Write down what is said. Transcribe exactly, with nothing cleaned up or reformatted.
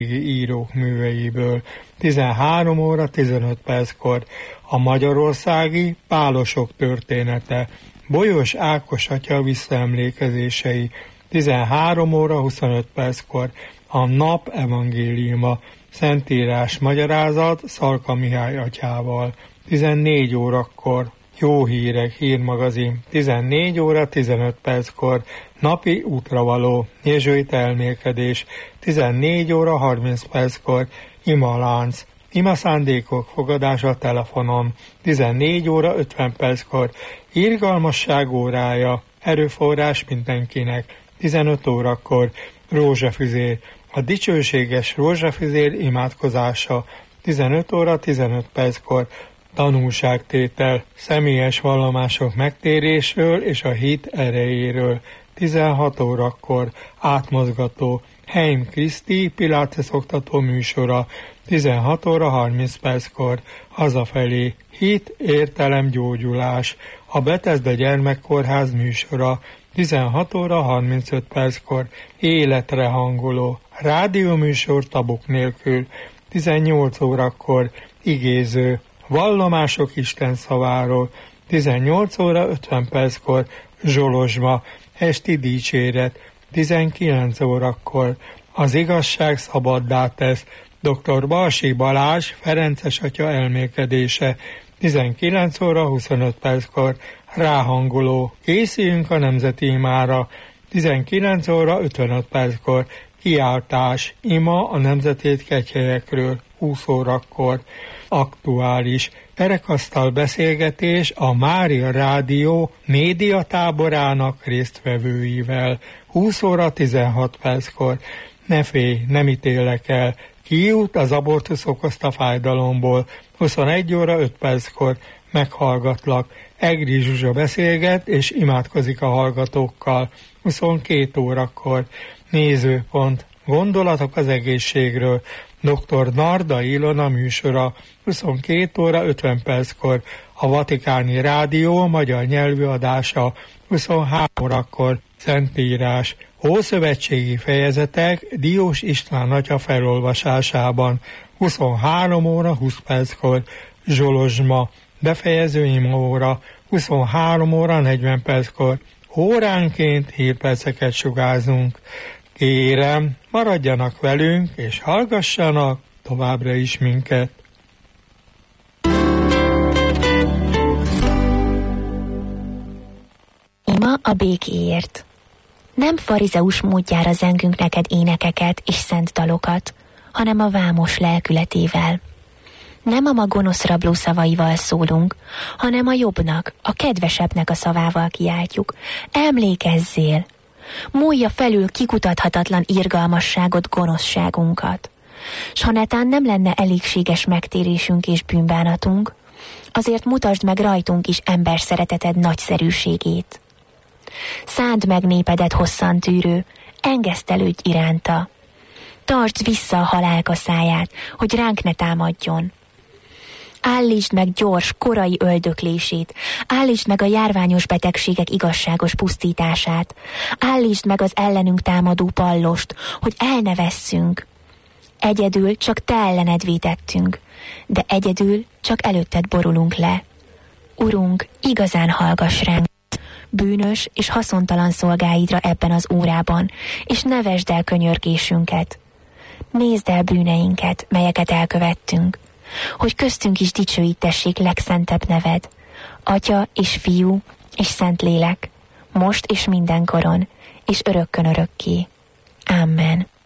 írók műveiből. tizenhárom óra tizenöt perckor a magyarországi pálosok története, Bolyos Ákos atya visszaemlékezései. tizenhárom óra huszonöt perckor a nap evangéliuma, szentírás magyarázat Szalka Mihály atyával. tizennégy órakor Jó hírek, hírmagazin. tizennégy óra tizenöt perckor napi útravaló, jezsuita elmélkedés. tizennégy óra harminc perckor imalánc, ima szándékok fogadása telefonon. tizennégy óra ötven perckor irgalmasság órája, erőforrás mindenkinek. tizenöt órakor rózsafüzér, a dicsőséges rózsafüzér imádkozása. tizenöt óra tizenöt perckor tanúságtétel, személyes vallomások megtérésről és a hit erejéről. tizenhat órakor átmozgató Heim Kriszti Pilates oktató műsora. tizenhat óra harminc perckor hazafelé hit, értelem, gyógyulás, a Bethesda gyermekkórház műsora. tizenhat óra harmincöt perckor életre hangoló rádióműsor tabuk nélkül. tizennyolc órakor igéző vallomások Isten szaváról. tizennyolc óra ötven perckor zsolozsma, esti dicséret. tizenkilenc órakor az igazság szabaddá tesz, dr. Balsi Balázs Ferences atya elmélkedése. tizenkilenc óra huszonöt perckor ráhangoló, készüljünk a nemzeti imára. tizenkilenc óra ötvenöt perckor kiáltás, ima a nemzetét kegyhelyekről. húsz órakor aktuális kerekasztal beszélgetés a Mária Rádió médiatáborának résztvevőivel. húsz óra tizenhat perckor ne félj, nem ítélek el, kijut az abortusz okozta fájdalomból. huszonegy óra öt perckor meghallgatlak, Egri Zsuzsa beszélget és imádkozik a hallgatókkal. huszonkét órakor nézőpont, gondolatok az egészségről, dr. Narda Ilona műsora. huszonkét óra ötven perckor a Vatikáni Rádió magyar nyelvű adása. huszonhárom órakor Szentírás, Ószövetségi fejezetek Diós István atya felolvasásában. huszonhárom óra húsz perckor zsolozsma, befejező imaóra. huszonhárom óra negyven perckor óránként hírperceket sugárzunk. Kérem, maradjanak velünk, és hallgassanak továbbra is minket. Ima a békéért. Nem farizeus módjára zengünk neked énekeket és szent dalokat, hanem a vámos lelkületével. Nem a ma gonosz rabló szavaival szólunk, hanem a jobbnak, a kedvesebbnek a szavával kiáltjuk. Emlékezzél! Múlja felül kikutathatatlan irgalmasságot, gonoszságunkat. S ha netán nem lenne elégséges megtérésünk és bűnbánatunk, azért mutasd meg rajtunk is ember szereteted nagyszerűségét. Szánd meg népedet hosszantűrő, engesztelődj iránta. Tartsd vissza a halálkaszáját, hogy ránk ne támadjon. Állítsd meg gyors, korai öldöklését, állítsd meg a járványos betegségek igazságos pusztítását, állítsd meg az ellenünk támadó pallost, hogy el ne vesszünk. Egyedül csak te ellened vétettünk, de egyedül csak előtted borulunk le. Urunk, igazán hallgass ránk, bűnös és haszontalan szolgáidra ebben az órában, és ne vesd el könyörgésünket. Nézd el bűneinket, melyeket elkövettünk, hogy köztünk is dicsőítessék legszentebb neved, Atya és Fiú és Szentlélek, most és mindenkoron, és örökkön örökké. Amen.